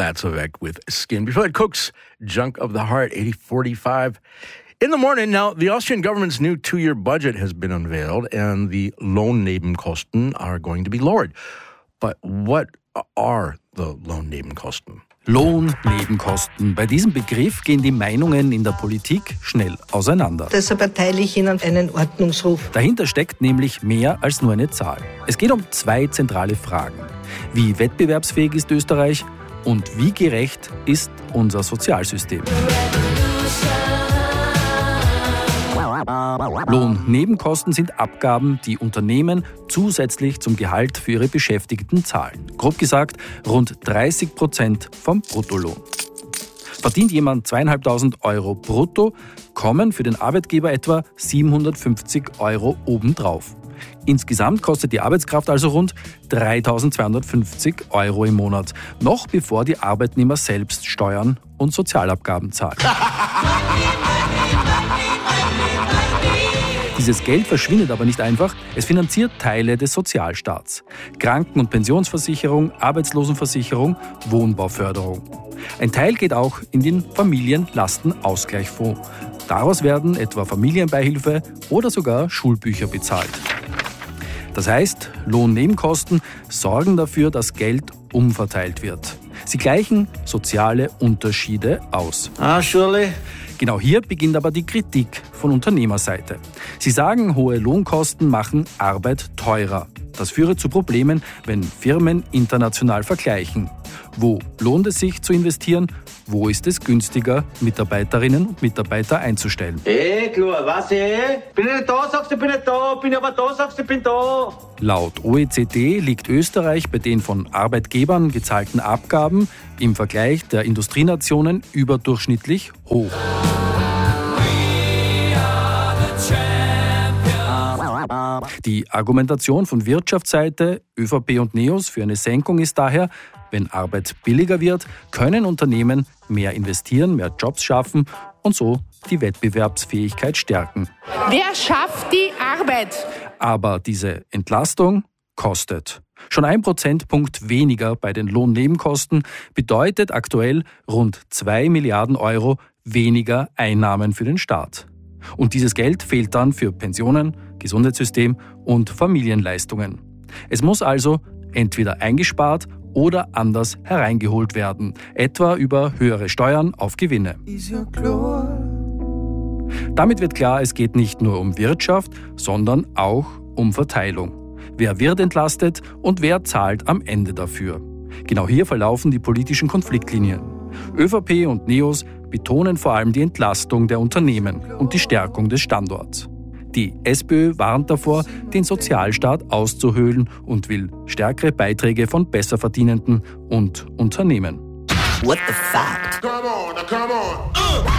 Batsovek with Skin. Before that, Cook's Junk of the Heart, 8045. In the morning, now, the Austrian government's new 2-year budget has been unveiled, and the Lohnnebenkosten are going to be lowered. But what are the Lohnnebenkosten? Lohnnebenkosten. Bei diesem Begriff gehen die Meinungen in der Politik schnell auseinander. Deshalb erteile ich Ihnen einen Ordnungsruf. Dahinter steckt nämlich mehr als nur eine Zahl. Es geht um 2 zentrale Fragen. Wie wettbewerbsfähig ist Österreich und wie gerecht ist unser Sozialsystem? Lohnnebenkosten sind Abgaben, die Unternehmen zusätzlich zum Gehalt für ihre Beschäftigten zahlen. Grob gesagt rund 30% vom Bruttolohn. Verdient jemand 2.500 Euro brutto, kommen für den Arbeitgeber etwa 750 Euro obendrauf. Insgesamt kostet die Arbeitskraft also rund 3.250 Euro im Monat, noch bevor die Arbeitnehmer selbst Steuern und Sozialabgaben zahlen. Dieses Geld verschwindet aber nicht einfach, es finanziert Teile des Sozialstaats. Kranken- und Pensionsversicherung, Arbeitslosenversicherung, Wohnbauförderung. Ein Teil geht auch in den Familienlastenausgleichsfonds. Daraus werden etwa Familienbeihilfe oder sogar Schulbücher bezahlt. Das heißt, Lohnnebenkosten sorgen dafür, dass Geld umverteilt wird. Sie gleichen soziale Unterschiede aus. Shirley. Genau hier beginnt aber die Kritik von Unternehmerseite. Sie sagen, hohe Lohnkosten machen Arbeit teurer. Das führe zu Problemen, wenn Firmen international vergleichen. Wo lohnt es sich zu investieren? Wo ist es günstiger, Mitarbeiterinnen und Mitarbeiter einzustellen? Klar, was Bin ich nicht da, sagst du, bin nicht da. Bin ich aber da, sagst du, bin da. Laut OECD liegt Österreich bei den von Arbeitgebern gezahlten Abgaben im Vergleich der Industrienationen überdurchschnittlich hoch. Die Argumentation von Wirtschaftsseite, ÖVP und NEOS für eine Senkung ist daher, wenn Arbeit billiger wird, können Unternehmen mehr investieren, mehr Jobs schaffen und so die Wettbewerbsfähigkeit stärken. Wer schafft die Arbeit? Aber diese Entlastung kostet. Schon 1 Prozentpunkt weniger bei den Lohnnebenkosten bedeutet aktuell rund 2 Milliarden Euro weniger Einnahmen für den Staat. Und dieses Geld fehlt dann für Pensionen, Gesundheitssystem und Familienleistungen. Es muss also entweder eingespart oder anders hereingeholt werden, etwa über höhere Steuern auf Gewinne. Damit wird klar, es geht nicht nur um Wirtschaft, sondern auch um Verteilung. Wer wird entlastet und wer zahlt am Ende dafür? Genau hier verlaufen die politischen Konfliktlinien. ÖVP und NEOS betonen vor allem die Entlastung der Unternehmen und die Stärkung des Standorts. Die SPÖ warnt davor, den Sozialstaat auszuhöhlen und will stärkere Beiträge von Besserverdienenden und Unternehmen. What the fact? Come on, come on.